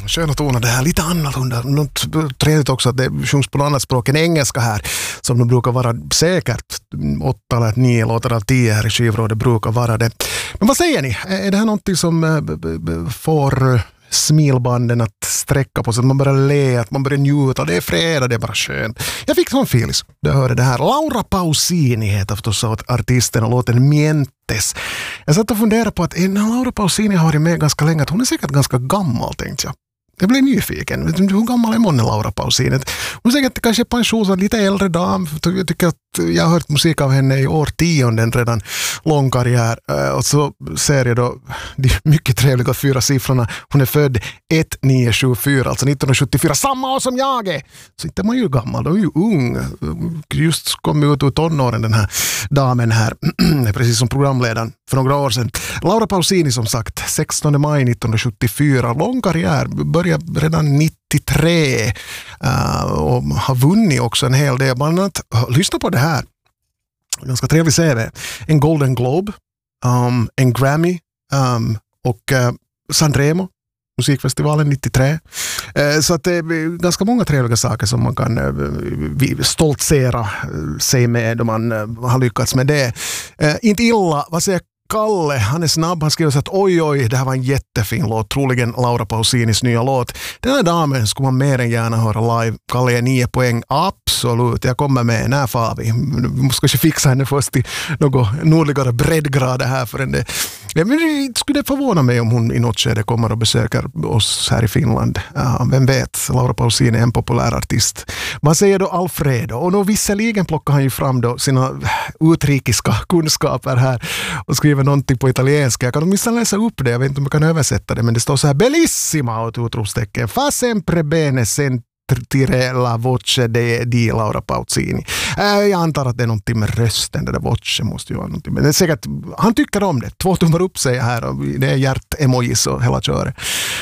sköna toner det här, lite annorlunda. Något trevligt också att det sjungs på något annat språk än engelska här, som de brukar vara säkert 8 eller 9 låtar av 10 här i skivrådet brukar vara det. Men vad säger ni? Är det här någonting som får smilbanden att sträcka på så att man börjar le, att man börjar njuta, det är fredag, det är bara skönt. Jag fick sån feeling, jag hörde det här. Laura Pausini heter förstås artisten och låten Mientes. Jag satt och funderade på att Laura Pausini har varit med ganska länge, att hon är säkert ganska gammal, tänkte jag. Jag blev nyfiken. Hur gammal är månne Laura Pausini? Hon är säkert kanske pension, lite äldre dam. Jag tycker att jag har hört musik av henne i årtionden redan. Lång karriär. Och så ser jag då de mycket trevliga 4 siffrorna. Hon är född 1974, alltså 1974. Samma år som jag är! Så inte är man ju gammal, då är ju ung. Just kom ut ur tonåren den här damen här. Precis som programledaren för några år sedan. Laura Pausini som sagt, 16 maj 1974. Lång karriär, började redan 93 och har vunnit också en hel del. Bland annat, lyssna på det här. Ganska trevlig CV. En Golden Globe, en Grammy och Sanremo, musikfestivalen 93. Så att det är ganska många trevliga saker som man kan stoltsera sig med då man har lyckats med det. Inte illa, vad säger Kalle, han är snabb, han skriver så att oj, det här var en jättefin låt, troligen Laura Pausinis nya låt. Den här damen skulle man mer än gärna höra live. Kalle är 9 poäng, absolut, jag kommer med, när far vi måste kanske fixa henne först i något nordligare breddgrader här förrän det. Men skulle det förvåna mig om hon i något skede kommer och besöker oss här i Finland. Vem vet, Laura Pausini är en populär artist. Vad säger då Alfredo? Och då visserligen plockar han ju fram då sina utrikiska kunskaper här och skriver någonting på italienska. Jag kan åtminstone läsa upp det, jag vet inte om jag kan översätta det, men det står så här: bellissima och utropstecken. Fa sempre bene sentire la voce di Laura Pausini. Jag antar att det är någonting med rösten, det där voce måste ju vara någonting. Men det är säkert, han tycker om det. 2 tummar upp sig här och det är hjärt-emojis och hela köret.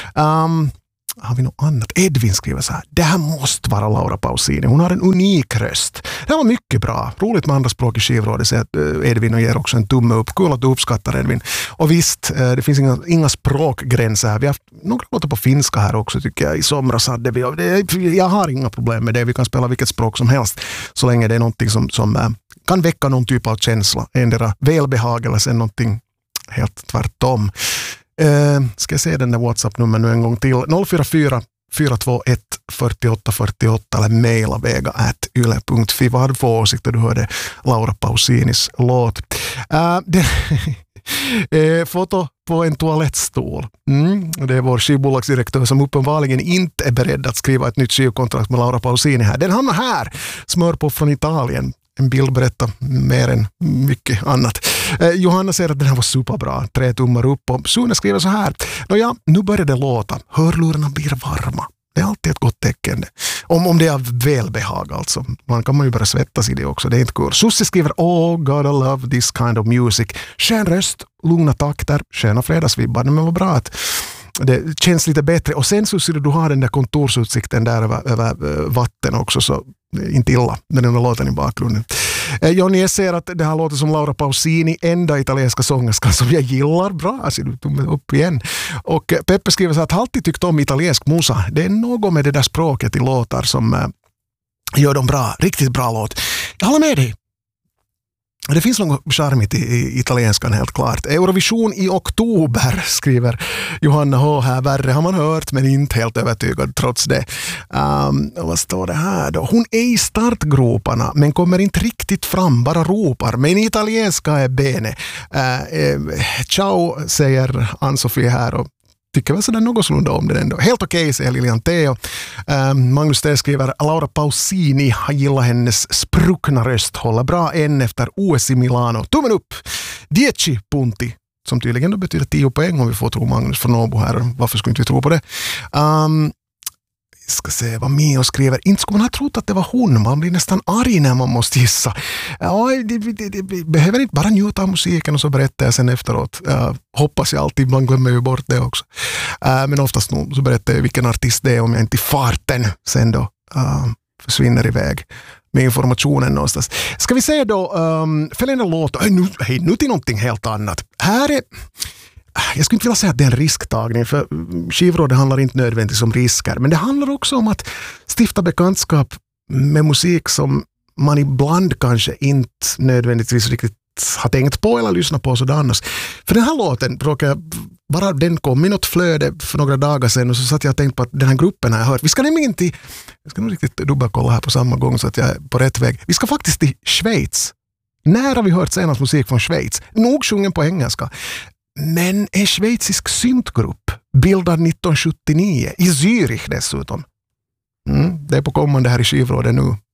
Har vi något annat? Edvin skriver så här: det här måste vara Laura Pausini. Hon har en unik röst. Det var mycket bra. Roligt med andra språk i skivrådet. Så Edvin och ger också en tumme upp. Kul att du uppskattar Edvin. Och visst, det finns inga språkgränser här. Vi har haft några låtar på finska här också tycker jag. I somras hade vi. Jag har inga problem med det. Vi kan spela vilket språk som helst. Så länge det är någonting som kan väcka någon typ av känsla. Endera välbehag eller sen någonting helt tvärtom. Ska jag se den där WhatsApp-nummer nu en gång till. 044 421 48 48 eller mejla vega@yle.fi. Vad hade du för åsikter du hörde Laura Pausinis låt? Foto på en toalettstol. Det är vår skivbolagsdirektör som uppenbarligen inte är beredd att skriva ett nytt skivkontrakt med Laura Pausini här. Den hamnar här. Smör på från Italien. En bild berättar mer än mycket annat. Johanna säger att den här var superbra. 3 tummar upp. Och Sune skriver så här: nåja, nu börjar det låta. Hörlurarna blir varma. Det är alltid ett gott tecken. Om det är välbehag alltså. Man kan ju bara svettas i det också. Det är inte kul. Susse skriver: oh God, I love this kind of music. Skön röst, lugna takter, sköna fredagsvibbar. Men vad bra att det känns lite bättre. Och sen så ser du har den där kontorsutsikten där över vatten också, så inte illa med den där låten i bakgrunden. Johnny säger att det här låter som Laura Pausini, enda italienska sångerskan som jag gillar. Bra, ser du tummen upp igen. Och Peppe skriver så att han alltid tyckt om italiensk musa. Det är något med det där språket i låtar som gör dem bra, riktigt bra låt. Jag håller med dig. Det finns något charmigt i italienskan helt klart. Eurovision i oktober, skriver Johanna H. här. Värre har man hört, men inte helt övertygad trots det. Vad står det här då? Hon är i startgroparna, men kommer inte riktigt fram, bara ropar. Men italienska är bene. Ciao, säger Ann-Sofie här och tycker väl sådär något sådär om det ändå. Helt okej, säger Lilian Teo. Magnus T skriver: Laura Pausini har gillat hennes spruckna röst. Håller bra än efter OS i Milano. Tummen upp! 10 punti. Som tydligen då betyder 10 poäng om vi får tro Magnus från Åbo här. Varför skulle inte vi tro på det? Ska se vad Mio skriver. Inte skulle man ha trott att det var hon. Man blir nästan arg när man måste gissa. Ja, det behöver inte bara njuta av musiken och så berättar jag sen efteråt. Hoppas jag alltid, man glömmer ju bort det också. Men oftast nog så berättar jag vilken artist det är om jag inte i farten sen då försvinner iväg med informationen någonstans. Ska vi se då följande låt. Nu till någonting helt annat. Här jag skulle inte vilja säga att det är en risktagning, för skivrådet handlar inte nödvändigtvis om risker, men det handlar också om att stifta bekantskap med musik som man ibland kanske inte nödvändigtvis riktigt har tänkt på eller lyssnat på sådär annars. För den här låten bara den kom i något flöde för några dagar sedan och så satt jag och tänkte på att den här gruppen har jag hört. Vi ska nämligen till, jag ska nog riktigt dubbelkolla här på samma gång så att jag är på rätt väg. Vi ska faktiskt till Schweiz. När har vi hört senast musik från Schweiz? Nog sjungen på engelska. Men en schweizisk syntgrupp bildad 1979 i Zürich dessutom. Det är på kommande här i skivrådet nu.